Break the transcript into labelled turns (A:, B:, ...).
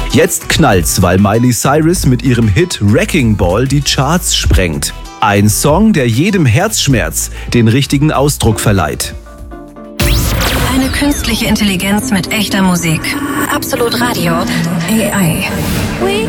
A: Jetzt knallt's, weil Miley Cyrus mit ihrem Hit Wrecking Ball die Charts sprengt. Ein Song, der jedem Herzschmerz den richtigen Ausdruck verleiht.
B: Eine künstliche Intelligenz mit echter Musik. Absolut Radio. AI.
C: We